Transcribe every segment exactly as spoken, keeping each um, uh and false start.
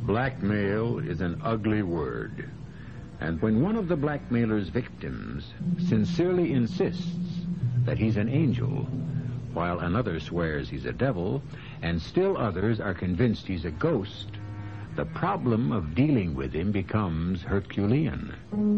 Blackmail is an ugly word. And when one of the blackmailer's victims sincerely insists that he's an angel, while another swears he's a devil, and still others are convinced he's a ghost, the problem of dealing with him becomes Herculean.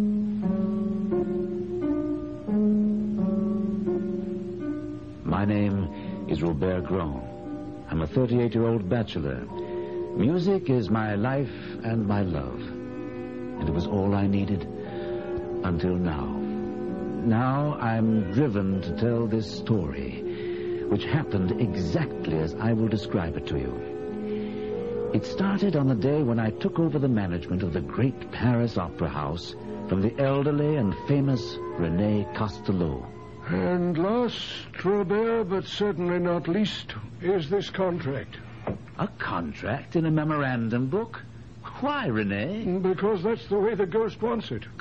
My name is Robert Grand. I'm a thirty-eight-year-old bachelor. Music is my life and my love. And it was all I needed until now. Now I'm driven to tell this story, which happened exactly as I will describe it to you. It started on the day when I took over the management of the great Paris Opera House from the elderly and famous René Castelot. And last, Robert, but certainly not least, is this contract. A contract in a memorandum book? Why, René? Because that's the way the ghost wants it.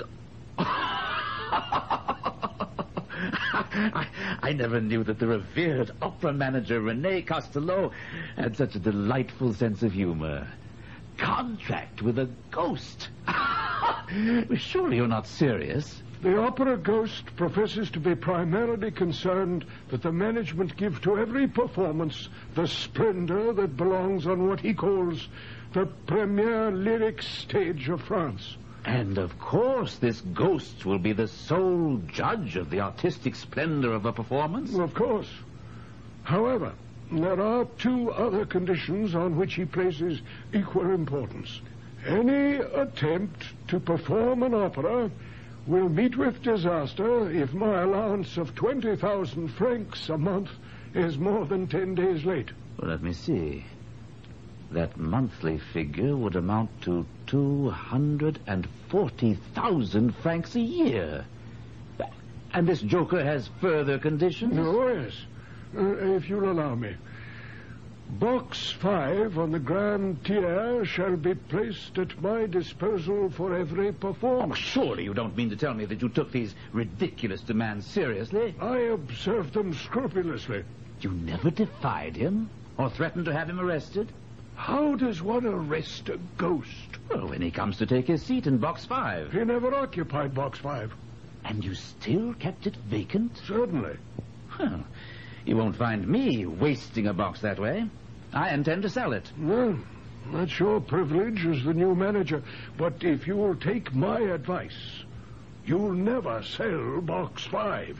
I, I never knew that the revered opera manager René Castelot had such a delightful sense of humor. Contract with a ghost? Surely you're not serious. The opera ghost professes to be primarily concerned that the management give to every performance the splendor that belongs on what he calls the premier lyric stage of France. And, of course, this ghost will be the sole judge of the artistic splendor of a performance? Of course. However, there are two other conditions on which he places equal importance. Any attempt to perform an opera will meet with disaster if my allowance of twenty thousand francs a month is more than ten days late. Well, let me see. That monthly figure would amount to two hundred forty thousand francs a year. And this joker has further conditions? Oh, yes. Uh, if you'll allow me. Box five on the Grand Tier shall be placed at my disposal for every performance. Oh, surely you don't mean to tell me that you took these ridiculous demands seriously? I observed them scrupulously. You never defied him or threatened to have him arrested? How does one arrest a ghost? Well, when he comes to take his seat in box five. He never occupied box five. And you still kept it vacant? Certainly. Well, you won't find me wasting a box that way. I intend to sell it. Well, that's your privilege as the new manager. But if you'll take my advice, you'll never sell box five.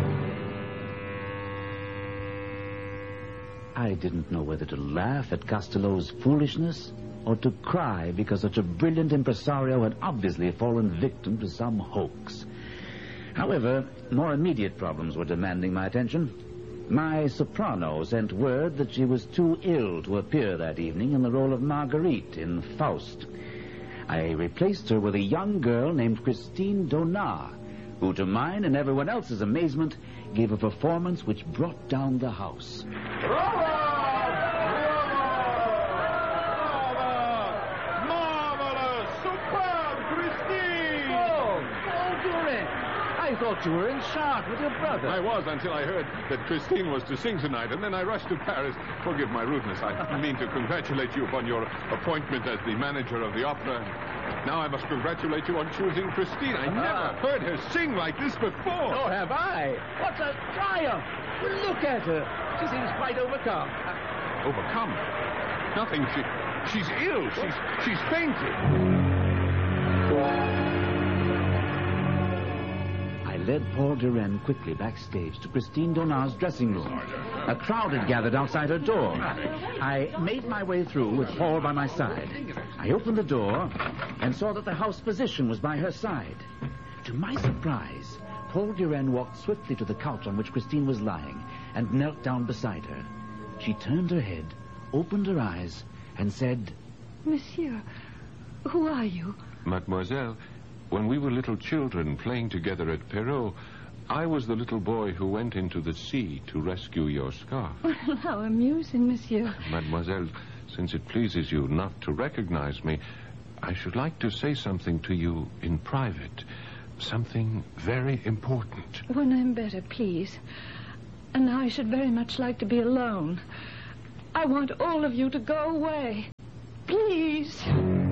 I didn't know whether to laugh at Castelot's foolishness or to cry because such a brilliant impresario had obviously fallen victim to some hoax. However, more immediate problems were demanding my attention. My soprano sent word that she was too ill to appear that evening in the role of Marguerite in Faust. I replaced her with a young girl named Christine Donat, who, to mine and everyone else's amazement, gave a performance which brought down the house. Marvelous! Superb, Christine! Oh, oh, Durin! I thought you were in Chartres with your brother. I was until I heard that Christine was to sing tonight, and then I rushed to Paris. Forgive my rudeness. I mean to congratulate you upon your appointment as the manager of the opera. Now I must congratulate you on choosing Christine. I Ah. never heard her sing like this before. So have I. What a triumph! Look at her. She seems quite overcome. Overcome? Nothing. She, she's ill. She's, she's fainted. I led Paul Duren quickly backstage to Christine Donat's dressing room. A crowd had gathered outside her door. I made my way through with Paul by my side. I opened the door and saw that the house physician was by her side. To my surprise, Paul Duren walked swiftly to the couch on which Christine was lying and knelt down beside her. She turned her head, opened her eyes, and said, Monsieur, who are you? Mademoiselle, when we were little children playing together at Perrault, I was the little boy who went into the sea to rescue your scarf. Well, how amusing, monsieur. Mademoiselle, since it pleases you not to recognize me, I should like to say something to you in private. Something very important. When I'm better, please. And I should very much like to be alone. I want all of you to go away. please.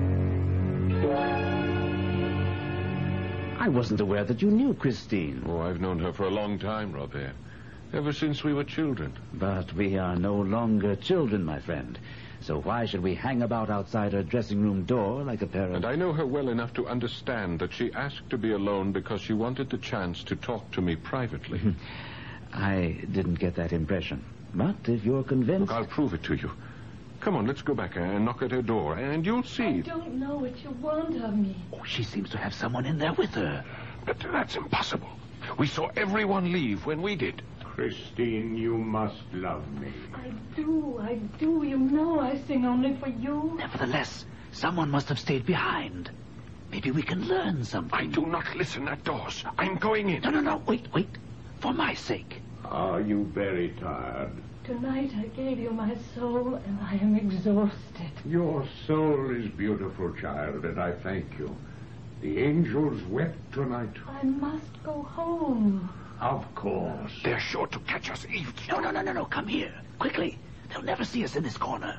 I wasn't aware that you knew Christine. Oh, I've known her for a long time, Robert. Ever since we were children. But we are no longer children, my friend. So why should we hang about outside her dressing room door like a pair of... And I know her well enough to understand that she asked to be alone because she wanted the chance to talk to me privately. I didn't get that impression. But if you're convinced... Look, I'll prove it to you. Come on, let's go back and knock at her door, and you'll see. I don't know what you want of me. Oh, she seems to have someone in there with her. But that's impossible. We saw everyone leave when we did. Christine, you must love me. I do, I do. You know I sing only for you. Nevertheless, someone must have stayed behind. Maybe we can learn something. I do not listen at doors. I'm going in. No, no, no. Wait, wait. For my sake. Are you very tired? Tonight I gave you my soul, and I am exhausted. Your soul is beautiful, child, and I thank you. The angels wept tonight. I must go home. Of course. They're sure to catch us eavesdropping. No, no, no, no, no. Come here. Quickly. They'll never see us in this corner.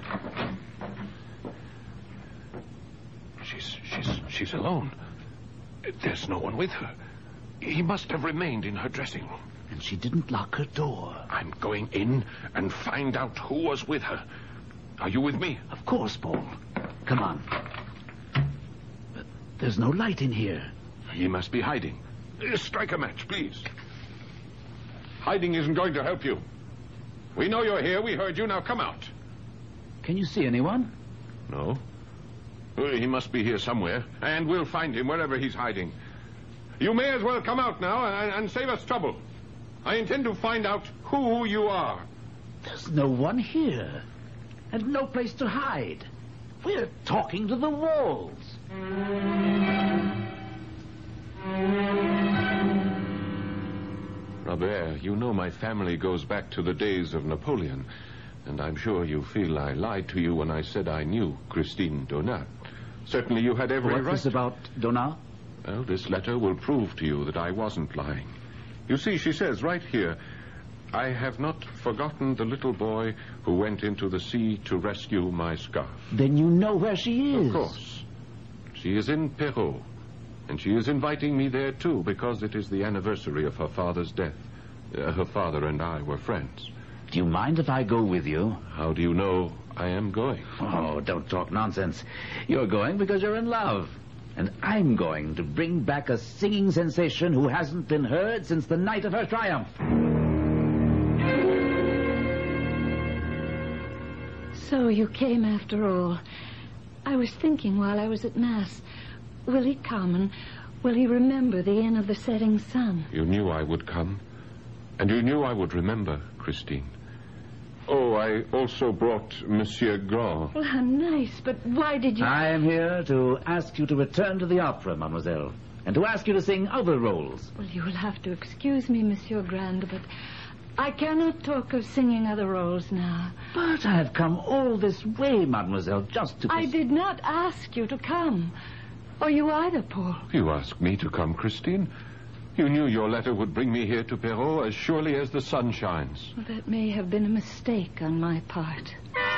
She's, she's, she's alone. There's no one with her. He must have remained in her dressing room. And she didn't lock her door. I'm going in and find out who was with her. Are you with me? Of course, Paul. Come on. But there's no light in here. He must be hiding. Uh, strike a match, please. Hiding isn't going to help you. We know you're here. We heard you. Now come out. Can you see anyone? No. Uh, he must be here somewhere, and we'll find him wherever he's hiding. You may as well come out now and, and save us trouble. I intend to find out who you are. There's no one here. And no place to hide. We're talking to the walls. Robert, you know my family goes back to the days of Napoleon, and I'm sure you feel I lied to you when I said I knew Christine Donat. Certainly you had every What's right... this about Donat? Well, this letter will prove to you that I wasn't lying. You see, she says right here, I have not forgotten the little boy who went into the sea to rescue my scarf. Then you know where she is. Of course. She is in Perrault. And she is inviting me there, too, because it is the anniversary of her father's death. Uh, her father and I were friends. Do you mind if I go with you? How do you know I am going? Oh, don't talk nonsense. You're going because you're in love. And I'm going to bring back a singing sensation who hasn't been heard since the night of her triumph. So you came after all. I was thinking while I was at Mass, will he come and will he remember the Inn of the Setting Sun? You knew I would come. And you knew I would remember, Christine. Oh, I also brought Monsieur Grand. Well, how nice, but why did you... I am here to ask you to return to the opera, mademoiselle, and to ask you to sing other roles. Well, you will have to excuse me, Monsieur Grand, but I cannot talk of singing other roles now. But I have come all this way, mademoiselle, just to... I did not ask you to come. Or you either, Paul. You asked me to come, Christine. You knew your letter would bring me here to Perrault as surely as the sun shines. Well, that may have been a mistake on my part.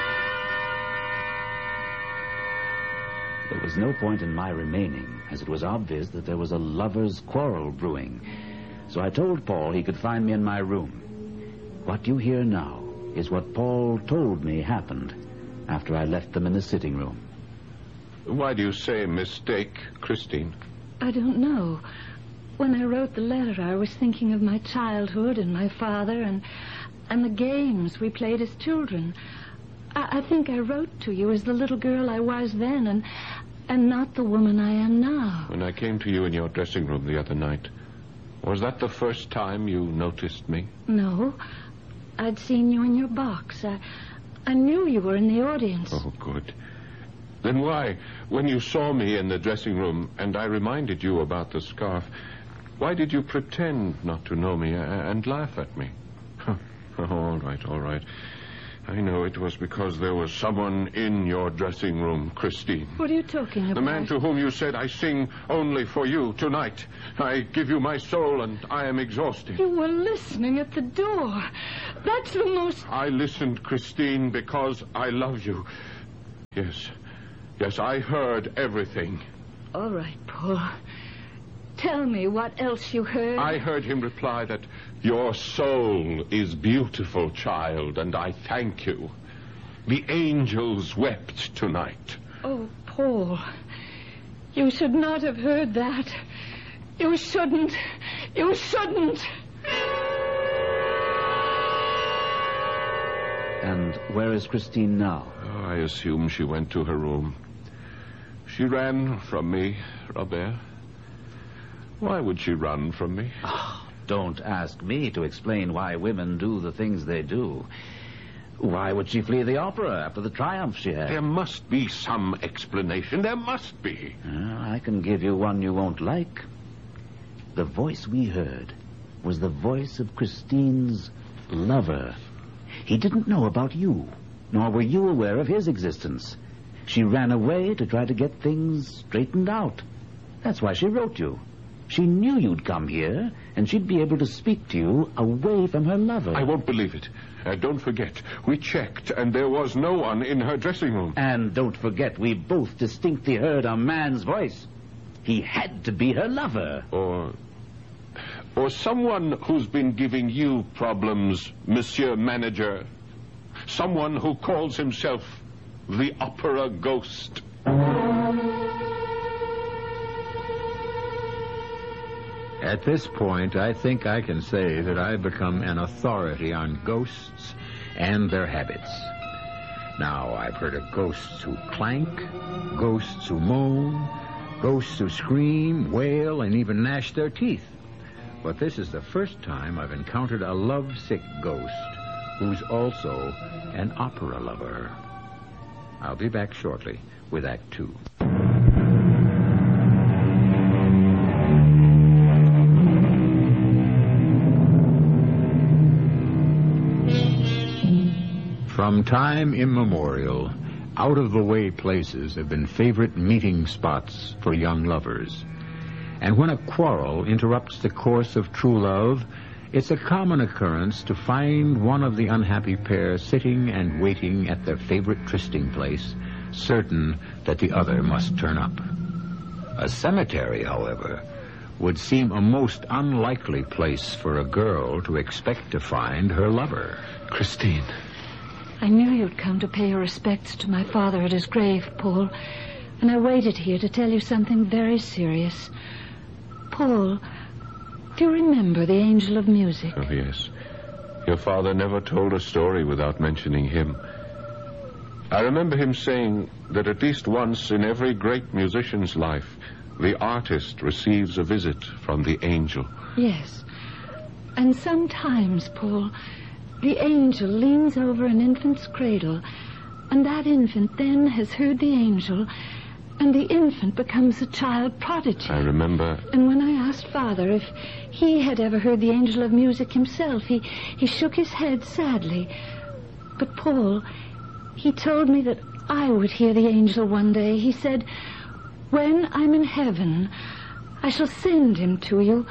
There was no point in my remaining, as it was obvious that there was a lover's quarrel brewing. So I told Paul he could find me in my room. What you hear now is what Paul told me happened after I left them in the sitting room. Why do you say mistake, Christine? I don't know. When I wrote the letter, I was thinking of my childhood and my father and and the games we played as children. I, I think I wrote to you as the little girl I was then and and not the woman I am now. When I came to you in your dressing room the other night, was that the first time you noticed me? No. I'd seen you in your box. I, I knew you were in the audience. Oh, good. Then why, when you saw me in the dressing room and I reminded you about the scarf, why did you pretend not to know me and laugh at me? All right, all right. I know it was because there was someone in your dressing room, Christine. What are you talking about? The man to whom you said, I sing only for you tonight. I give you my soul and I am exhausted. You were listening at the door. That's the most... I listened, Christine, because I love you. Yes. Yes, I heard everything. All right, Paul. Tell me what else you heard. I heard him reply that your soul is beautiful, child, and I thank you. The angels wept tonight. Oh, Paul. You should not have heard that. You shouldn't. You shouldn't. And where is Christine now? Oh, I assume she went to her room. She ran from me, Robert. Why would she run from me? Oh, don't ask me to explain why women do the things they do. Why would she flee the opera after the triumph she had? There must be some explanation. There must be. Uh, I can give you one you won't like. The voice we heard was the voice of Christine's lover. He didn't know about you, nor were you aware of his existence. She ran away to try to get things straightened out. That's why she wrote you. She knew you'd come here, and she'd be able to speak to you away from her lover. I won't believe it. Uh, don't forget, we checked, and there was no one in her dressing room. And don't forget, we both distinctly heard a man's voice. He had to be her lover. Or... Or someone who's been giving you problems, Monsieur Manager. Someone who calls himself the Opera Ghost. At this point, I think I can say that I've become an authority on ghosts and their habits. Now, I've heard of ghosts who clank, ghosts who moan, ghosts who scream, wail, and even gnash their teeth. But this is the first time I've encountered a lovesick ghost who's also an opera lover. I'll be back shortly with Act Two. From time immemorial, out-of-the-way places have been favorite meeting spots for young lovers. And when a quarrel interrupts the course of true love, it's a common occurrence to find one of the unhappy pair sitting and waiting at their favorite trysting place, certain that the other must turn up. A cemetery, however, would seem a most unlikely place for a girl to expect to find her lover. Christine. I knew you'd come to pay your respects to my father at his grave, Paul, and I waited here to tell you something very serious. Paul, do you remember the Angel of Music? Oh, yes. Your father never told a story without mentioning him. I remember him saying that at least once in every great musician's life, the artist receives a visit from the angel. Yes. And sometimes, Paul, the angel leans over an infant's cradle, and that infant then has heard the angel, and the infant becomes a child prodigy. I remember... And when I asked Father if he had ever heard the Angel of Music himself, he, he shook his head sadly. But, Paul, he told me that I would hear the angel one day. He said, when I'm in heaven, I shall send him to you.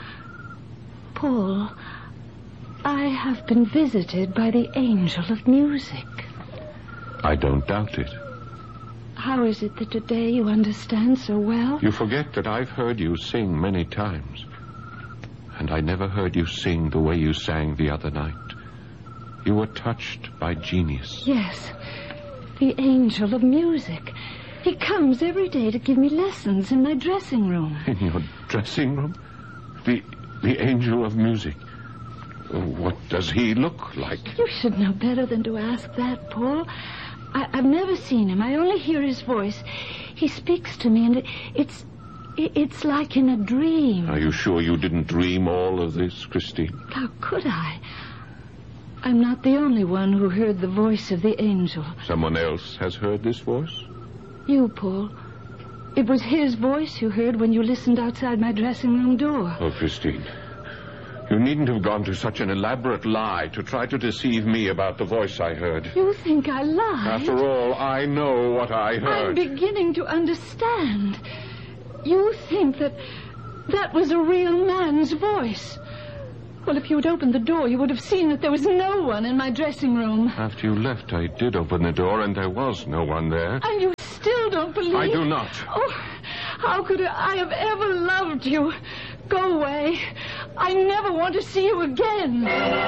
Paul, I have been visited by the Angel of Music. I don't doubt it. How is it that today you understand so well? You forget that I've heard you sing many times. And I never heard you sing the way you sang the other night. You were touched by genius. Yes, the Angel of Music. He comes every day to give me lessons in my dressing room. In your dressing room? The, the Angel of Music. What does he look like? You should know better than to ask that, Paul. I, I've never seen him. I only hear his voice. He speaks to me, and it, it's it, it's like in a dream. Are you sure you didn't dream all of this, Christine? How could I? I'm not the only one who heard the voice of the angel. Someone else has heard this voice? You, Paul. It was his voice you heard when you listened outside my dressing room door. Oh, Christine. You needn't have gone to such an elaborate lie to try to deceive me about the voice I heard. You think I lied? After all, I know what I heard. I'm beginning to understand. You think that that was a real man's voice. Well, if you had opened the door, you would have seen that there was no one in my dressing room. After you left, I did open the door, and there was no one there. And you still don't believe... I do not. Oh, how could I have ever loved you? Go away. I never want to see you again.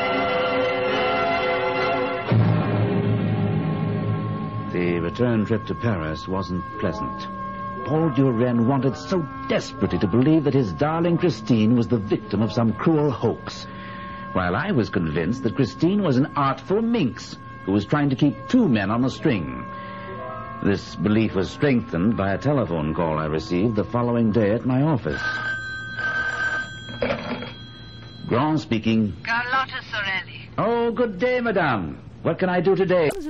The return trip to Paris wasn't pleasant. Paul Duren wanted so desperately to believe that his darling Christine was the victim of some cruel hoax, while I was convinced that Christine was an artful minx who was trying to keep two men on a string. This belief was strengthened by a telephone call I received the following day at my office. Grand speaking. Carlotta Sorelli. Oh, good day, madame. What can I do today?